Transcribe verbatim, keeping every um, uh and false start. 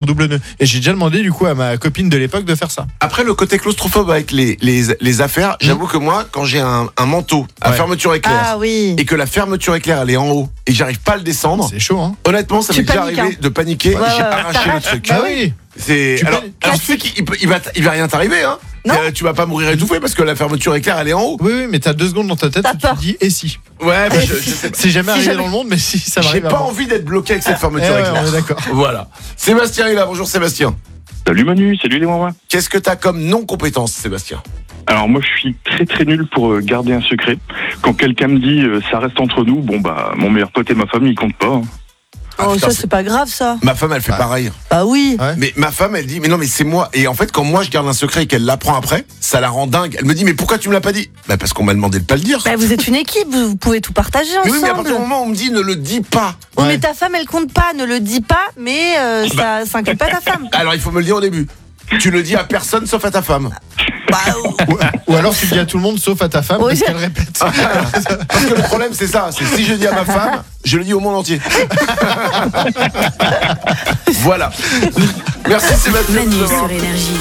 double nœud. Et j'ai déjà demandé du coup à ma copine de l'époque de faire ça. Après, le côté claustrophobe avec les, les, les affaires, mmh. j'avoue que moi, quand j'ai un, un manteau à ouais. fermeture éclair ah, oui. et que la fermeture éclair elle est en haut et que j'arrive pas à le descendre, c'est chaud, hein. Honnêtement, ça tu m'est déjà paniques, arrivé hein. de paniquer ouais, et j'ai ouais, arraché ouais. le truc. Bah oui. C'est tu alors, alors tu sais qu'il il, il va il va rien t'arriver, hein. Non. Euh, tu vas pas mourir étouffé parce que la fermeture éclair elle est en haut. Oui, oui, mais t'as deux secondes dans ta tête t'as où peur. tu te dis et si. Ouais, bah, je, je sais pas. C'est jamais si arrivé jamais... dans le monde, mais si ça m'arrive. J'ai pas avant. envie d'être bloqué avec cette fermeture eh ouais, éclair. on est d'accord. Voilà. Sébastien est là. Bonjour Sébastien. Salut Manu, salut les Wouah. Qu'est-ce que t'as comme non-compétence, Sébastien? Alors moi je suis très très nul pour euh, garder un secret. Quand quelqu'un me dit euh, ça reste entre nous, bon bah mon meilleur pote et ma famille ils comptent pas. Hein. Oh, ah, putain, ça c'est... c'est pas grave ça. Ma femme elle fait ouais. pareil. Bah oui. Ouais. Mais ma femme elle dit mais non mais c'est moi. Et en fait quand moi je garde un secret et qu'elle l'apprend après, ça la rend dingue. Elle me dit mais pourquoi tu me l'as pas dit? Bah parce qu'on m'a demandé de pas le dire. Bah vous êtes une équipe, vous, vous pouvez tout partager ensemble. Mais oui mais à partir du moment où on me dit ne le dis pas. Oui, ouais. mais ta femme elle compte pas, ne le dis pas, mais euh, bah. ça, ça inclut pas ta femme. Alors il faut me le dire au début. Tu le dis à personne sauf à ta femme. Bah, ou, ou alors tu le dis à tout le monde sauf à ta femme oui, parce qu'elle répète. Parce que le problème c'est ça, c'est si je dis à ma femme, je le dis au monde entier. Voilà. Merci Sébastien. Manu sur Énergie.